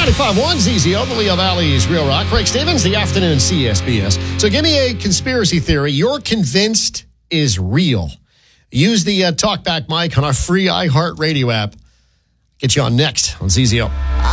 95.1 ZZO, the Leo Valley's Real Rock. Craig Stevens, the afternoon CSBS. So give me a conspiracy theory you're convinced is real. Use the TalkBack mic on our free iHeartRadio app. Get you on next on ZZO.